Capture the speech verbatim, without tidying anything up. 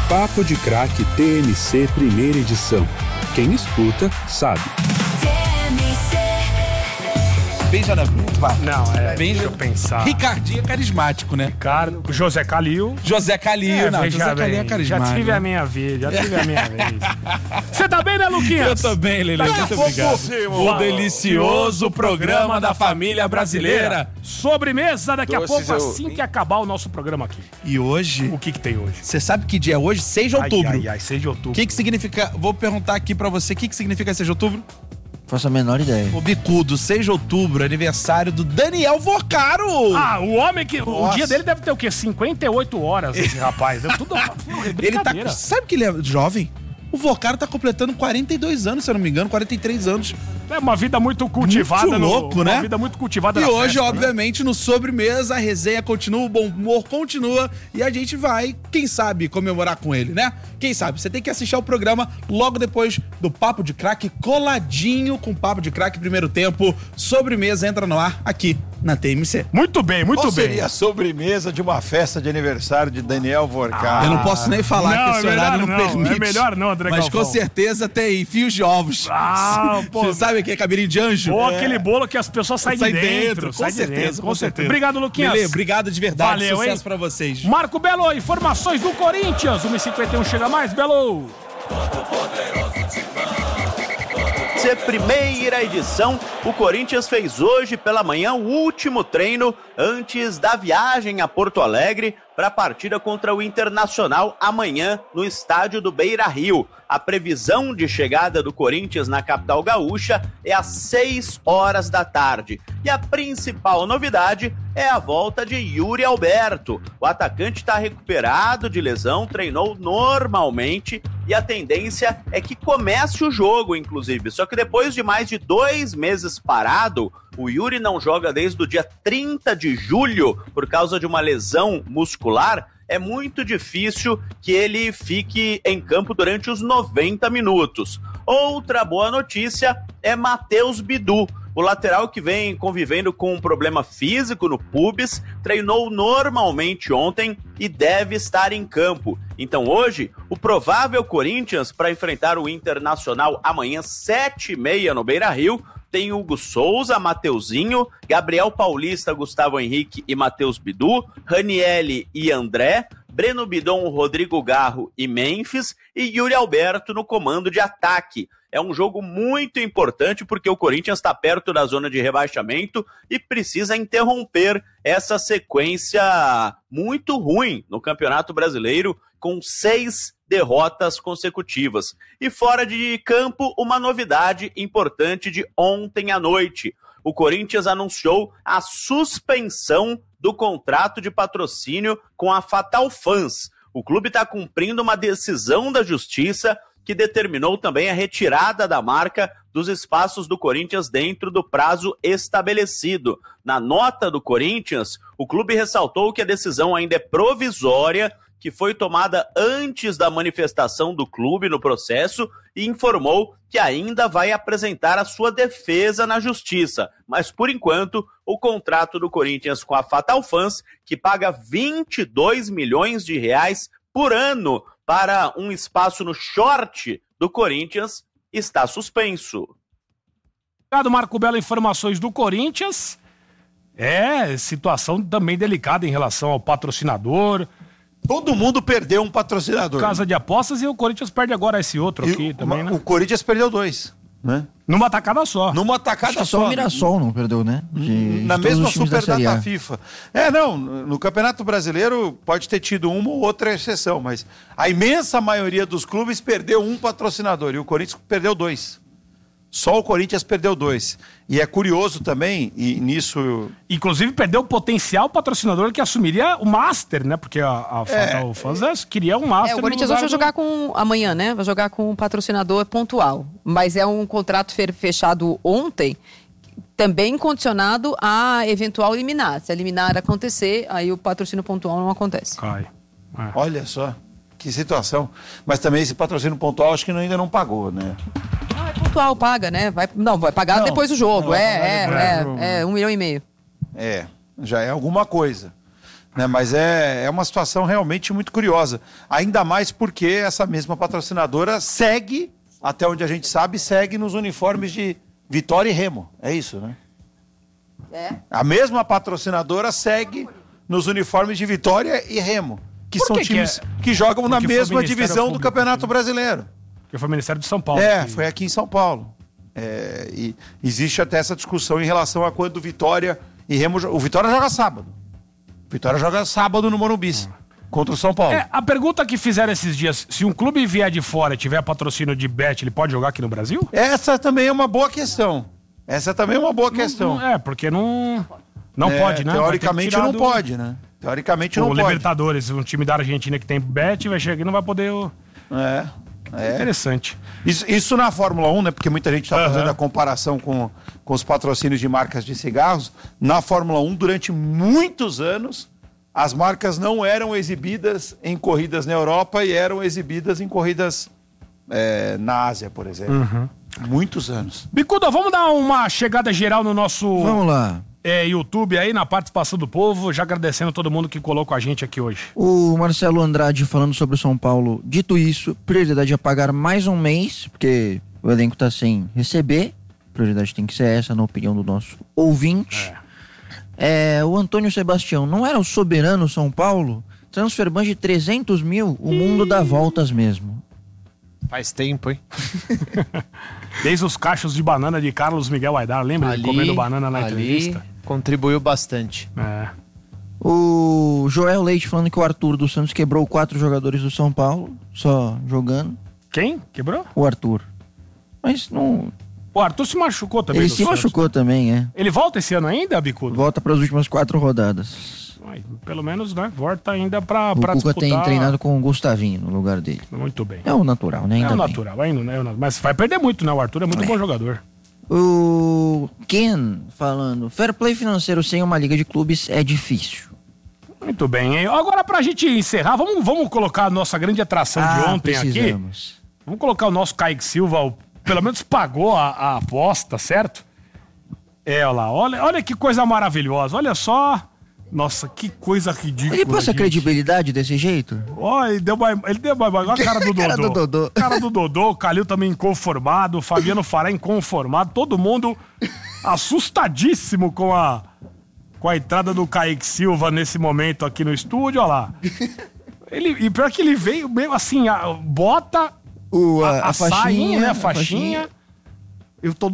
Papo de Craque T M C primeira edição. Quem escuta, sabe. Beija na Brito, vai. Não, é. Beija. Deixa eu pensar. Ricardinho é carismático, né? Ricardo, José Calil. José Calil, É, não, veja José bem, Calil é carismático. Já tive a minha vez, já tive a minha vez. Você tá bem, né, Luquinhas? Eu tô bem, Lelê, Daqui a muito pouco, obrigado. O delicioso programa da família brasileira. Sobremesa, daqui a Doces pouco, eu- assim que acabar o nosso programa aqui. E hoje, O que que tem hoje? você sabe que dia é hoje? seis de outubro. Ai, ai, ai, seis de outubro. O que que significa, vou perguntar aqui pra você, o que que significa seis de outubro? Faço a menor ideia. O bicudo, seis de outubro, aniversário do Daniel Vocaro. Ah, o homem que... O Nossa. dia dele deve ter o quê? cinquenta e oito horas, esse rapaz. É tudo Ele tá, brincadeira. sabe que ele é jovem? O Vocaro tá completando quarenta e dois anos, se eu não me engano, quarenta e três anos. É uma vida muito cultivada. Muito no- louco, né? Uma vida muito cultivada E na hoje, festa, né? obviamente, no Sobremesa, a resenha continua, o bom humor continua e a gente vai, quem sabe, comemorar com ele, né? Quem sabe? Você tem que assistir ao programa logo depois do Papo de Craque, coladinho com o Papo de Craque primeiro tempo. Sobremesa entra no ar aqui na T M C. Muito bem, muito Qual bem. seria a sobremesa de uma festa de aniversário de Daniel Vocaro? Eu não posso nem falar Não, que é esse horário não, melhor não, permite. é melhor não, André Mas Galvão. com certeza tem fios de ovos. Ah, pô. Você sabe o que é cabelinho de anjo? Ou É. aquele bolo que as pessoas saem Sai de dentro. dentro, com sai de certeza, dentro, com certeza. Obrigado, Luquinhas. Lelê, obrigado de verdade. Valeu, Sucesso hein? pra vocês. Marco Belo, informações do Corinthians. uma e cinquenta e um chega mais, Belo. Ser primeira edição, o Corinthians fez hoje pela manhã o último treino antes da viagem a Porto Alegre para a partida contra o Internacional amanhã no estádio do Beira-Rio. A previsão de chegada do Corinthians na capital gaúcha é às seis horas da tarde. E a principal novidade é a volta de Yuri Alberto. O atacante está recuperado de lesão, treinou normalmente e a tendência é que comece o jogo, inclusive. Só que depois de mais de dois meses parado, o Yuri não joga desde o dia trinta de julho por causa de uma lesão muscular. É muito difícil que ele fique em campo durante os noventa minutos. Outra boa notícia é Matheus Bidu. O lateral que vem convivendo com um problema físico no pubis, treinou normalmente ontem e deve estar em campo. Então hoje, o provável Corinthians para enfrentar o Internacional amanhã, sete e meia no Beira-Rio, tem Hugo Souza, Mateuzinho, Gabriel Paulista, Gustavo Henrique e Matheus Bidu, Ranielli e André, Breno Bidon, Rodrigo Garro e Memphis e Yuri Alberto no comando de ataque. É um jogo muito importante porque o Corinthians está perto da zona de rebaixamento e precisa interromper essa sequência muito ruim no Campeonato Brasileiro com seis derrotas consecutivas. E fora de campo, uma novidade importante de ontem à noite. O Corinthians anunciou a suspensão do contrato de patrocínio com a Fatal Fans. O clube está cumprindo uma decisão da Justiça que determinou também a retirada da marca dos espaços do Corinthians dentro do prazo estabelecido. Na nota do Corinthians, o clube ressaltou que a decisão ainda é provisória, que foi tomada antes da manifestação do clube no processo e informou que ainda vai apresentar a sua defesa na justiça. Mas, por enquanto, o contrato do Corinthians com a Fatal Fans, que paga vinte e dois milhões de reais por ano para um espaço no short do Corinthians, está suspenso. Obrigado, Marco Belo, informações do Corinthians. É, situação também delicada em relação ao patrocinador. Todo mundo perdeu um patrocinador. Casa de apostas e o Corinthians perde agora esse outro E aqui o, também, né? o Corinthians perdeu dois, né? Numa tacada só. Numa tacada Acho que só. só o Mirassol não perdeu, né? De, Na de todos mesma os times da Série Superdata A. FIFA. É, não, no Campeonato Brasileiro pode ter tido uma ou outra exceção, mas a imensa maioria dos clubes perdeu um patrocinador e o Corinthians perdeu dois. Só o Corinthians perdeu dois. E é curioso também, e nisso... Inclusive, perdeu o potencial patrocinador que assumiria o Master, né? Porque a, a Fatal Fans queria um Master. É, o Corinthians no hoje vai lugar jogar com... Amanhã, né? Vai jogar com um patrocinador pontual. Mas é um contrato fe- fechado ontem, também condicionado a eventual liminar. Se a liminar acontecer, aí o patrocínio pontual não acontece. do... Cai. É. Olha só, que situação. Mas também esse patrocínio pontual acho que ainda não pagou, né? Ah, é pontual, paga, né? Vai, não, vai pagar Não, depois do jogo. não, vai é, pagar é, depois é, do jogo. é, um milhão e meio. É, já é alguma coisa. Né? Mas é, é uma situação realmente muito curiosa. Ainda mais porque essa mesma patrocinadora segue, até onde a gente sabe, segue nos uniformes de Vitória e Remo. É isso, né? É. A mesma patrocinadora segue nos uniformes de Vitória e Remo, que Por são que que times é? que jogam na Porque foi o mesma Ministério divisão do Público, Campeonato né? Brasileiro. Que foi o Ministério de São Paulo. É, que... foi aqui em São Paulo. É, e existe até essa discussão em relação a quando Vitória e Remo... O Vitória joga sábado. O Vitória joga sábado no Morumbi, contra o São Paulo. É, a pergunta que fizeram esses dias, se um clube vier de fora e tiver patrocínio de bet, ele pode jogar aqui no Brasil? Essa também é uma boa questão. Essa também é uma boa questão. Não, é, porque não... Não É, pode, né? Teoricamente Vai ter que não tirar do- pode, né? Teoricamente O não pode. Libertadores, um time da Argentina que tem bet, vai chegar aqui e não vai poder... É, é. Interessante. Isso, isso na Fórmula um, né? Porque muita gente está Aham. fazendo a comparação com, com os patrocínios de marcas de cigarros. Na Fórmula um, durante muitos anos, as marcas não eram exibidas em corridas na Europa e eram exibidas em corridas é, na Ásia, por exemplo. Uhum. Muitos anos. Bicuda, vamos dar uma chegada geral no nosso Vamos lá. é, YouTube aí, na participação do povo, já agradecendo todo mundo que colou com a gente aqui hoje. O Marcelo Andrade falando sobre o São Paulo. Dito isso, prioridade é pagar mais um mês, porque o elenco tá sem receber. Prioridade tem que ser essa, na opinião do nosso ouvinte. É, o Antônio Sebastião, não era o soberano São Paulo? Transferban de trezentos mil, o mundo dá voltas mesmo. Faz tempo, hein? Desde os cachos de banana de Carlos Miguel Aidar, lembra? Ele comendo banana na ali entrevista? contribuiu bastante. É. O Joel Leite falando que o Arthur dos Santos quebrou quatro jogadores do São Paulo, só jogando. Quem? Quebrou? O Arthur. Mas não... O Arthur se machucou também. Ele do se Santos. machucou também, é. Ele volta esse ano ainda, Bicudo? Volta para as últimas quatro rodadas. Ai, pelo menos, né? Volta ainda pra, O pra Cuca disputar. tem treinado com o Gustavinho no lugar dele. Muito bem. É o natural, né? É Ainda o bem. natural, ainda, né? Mas vai perder muito, né? O Arthur é muito bom jogador. O Ken falando, fair play financeiro sem uma liga de clubes é difícil. Muito bem, hein? Agora pra gente encerrar, vamos, vamos colocar a nossa grande atração de Ah, ontem aqui. precisamos. Vamos colocar o nosso Kaique Silva, o- pelo menos pagou a, a aposta, certo? É, olha lá, olha, olha que coisa maravilhosa, olha só. Nossa, que coisa ridícula. Ele passa gente. credibilidade desse jeito? Ó, ele deu uma, ele deu uma, olha a cara do Dodô. Cara do Dodô. Cara do Dodô, o Calil também inconformado, o Fabiano Fará inconformado, todo mundo assustadíssimo com a, com a entrada do Kaique Silva nesse momento aqui no estúdio, olha lá. Ele, e pior que ele veio meio assim, a, bota O, a, a, a a faixinha, sainha, né, a a faixinha. Eu tô